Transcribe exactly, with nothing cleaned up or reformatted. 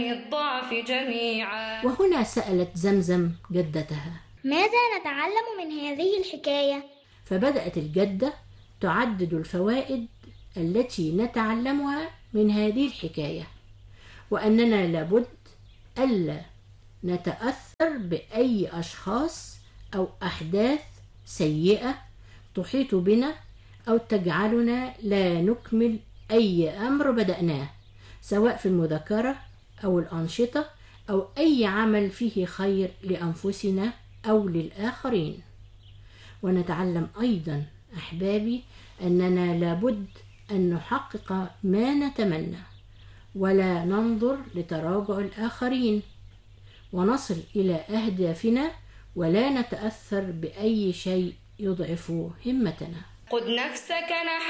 الضعف جميعا. وهنا سألت زمزم جدتها: ماذا نتعلم من هذه الحكاية؟ فبدأت الجدة تعدد الفوائد التي نتعلمها من هذه الحكاية، وأننا لابد ألا نتأثر بأي أشخاص أو أحداث سيئة تحيط بنا أو تجعلنا لا نكمل أي أمر بدأناه، سواء في المذاكرة أو الأنشطة أو أي عمل فيه خير لأنفسنا أو للآخرين. ونتعلم أيضا أحبابي أننا لابد أن نحقق ما نتمنى، ولا ننظر لتراجع الآخرين، ونصل إلى أهدافنا ولا نتأثر بأي شيء يضعف همتنا. قد نفسك نحو